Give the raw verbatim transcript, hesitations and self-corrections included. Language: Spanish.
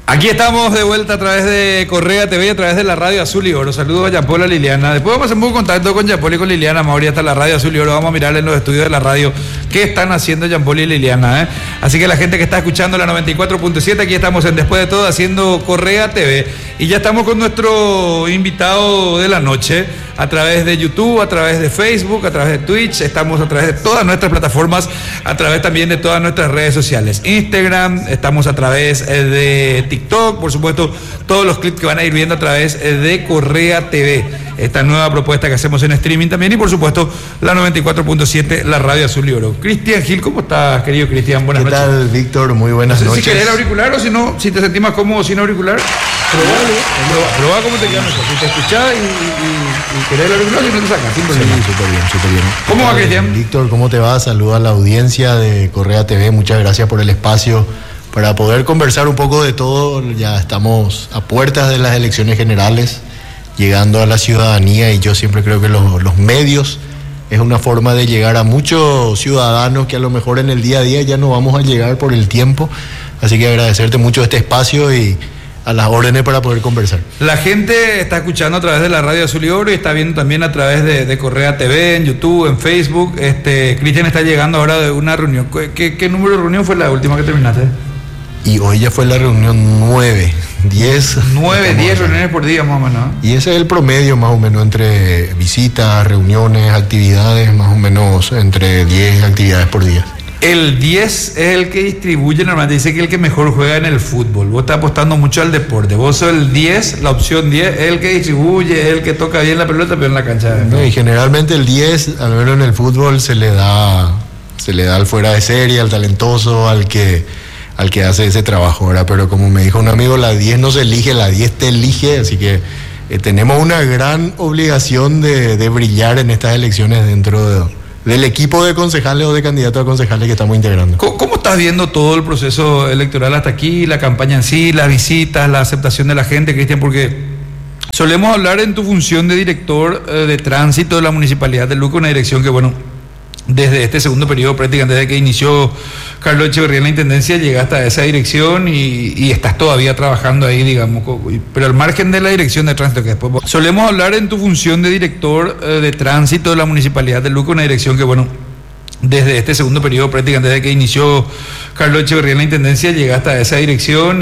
Aquí estamos de vuelta a través de Correa T V y a través de la radio Azul y Oro. Saludos a Jean-Paul, a Liliana. Después vamos a hacer un contacto con Jean-Paul y con Liliana. Mauri, hasta la radio Azul y Oro. Vamos a mirar en los estudios de la radio qué están haciendo Jean-Paul y Liliana, ¿eh? Así que la gente que está escuchando la noventa y cuatro punto siete, aquí estamos en Después de Todo haciendo Correa T V. Y ya estamos con nuestro invitado de la noche a través de YouTube, a través de Facebook, a través de Twitch. Estamos a través de todas nuestras plataformas, a través también de todas nuestras redes sociales. Instagram, estamos a través de TikTok, por supuesto, todos los clips que van a ir viendo a través de Correa T V. Esta nueva propuesta que hacemos en streaming también y por supuesto la noventa y cuatro punto siete, la radio Azul y Oro. Cristian Gil, ¿cómo estás, querido Cristian? Buenas noches. ¿Qué tal, Víctor? Muy buenas no sé noches. Si querés el auricular o si no, si te sentís más cómodo sin auricular. Probá, probá cómo te queda mejor. Si te escuchás y, y, y querés el auricular, si no te sacas, sin problema. Sí, súper bien, súper bien. ¿Cómo va, Cristian? Víctor, ¿cómo te va? Saluda a la audiencia de Correa T V. Muchas gracias por el espacio para poder conversar un poco de todo. Ya estamos a puertas de las elecciones generales, llegando a la ciudadanía, y yo siempre creo que los, los medios es una forma de llegar a muchos ciudadanos que a lo mejor en el día a día ya no vamos a llegar por el tiempo. Así que agradecerte mucho este espacio y a las órdenes para poder conversar. La gente está escuchando a través de la radio Azul y Oro y está viendo también a través de, de Correa T V, en YouTube, en Facebook. Este, Cristian está llegando ahora de una reunión. ¿Qué, qué número de reunión fue la última que terminaste? Y hoy ya fue la reunión nueve, diez. Nueve, diez reuniones por día más o menos. Y ese es el promedio más o menos entre visitas, reuniones, actividades, más o menos entre diez actividades por día. El diez es el que distribuye, normalmente dice que el que mejor juega en el fútbol. Vos estás apostando mucho al deporte. Vos sos el diez, la opción diez, es el que distribuye, es el que toca bien la pelota, pero en la cancha. No, y generalmente el diez, al menos en el fútbol, se le da, se le da al fuera de serie, al talentoso, al que, al que hace ese trabajo, ¿verdad? Pero como me dijo un amigo, la diez no se elige, la diez te elige, así que eh, tenemos una gran obligación de, de brillar en estas elecciones dentro de... del equipo de concejales o de candidatos a concejales que estamos integrando. ¿Cómo, ¿Cómo estás viendo todo el proceso electoral hasta aquí, la campaña en sí, las visitas, la aceptación de la gente, Cristian? Porque solemos hablar en tu función de director eh, de tránsito de la Municipalidad de Luque, una dirección que, bueno, desde este segundo periodo, prácticamente desde que inició Carlos Echeverría en la Intendencia, llegaste a esa dirección y, y estás todavía trabajando ahí, digamos, pero al margen de la dirección de tránsito, que después... Solemos hablar en tu función de director eh, de tránsito de la Municipalidad de Luque, una dirección que, bueno, desde este segundo periodo, prácticamente desde que inició Carlos Echeverría en la Intendencia, llegaste a esa dirección